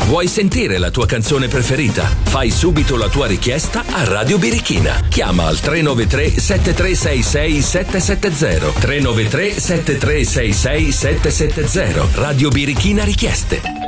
Vuoi sentire la tua canzone preferita? Fai subito la tua richiesta a Radio Birichina. Chiama al 393 7366 770. 393 7366 770. Radio Birichina Richieste.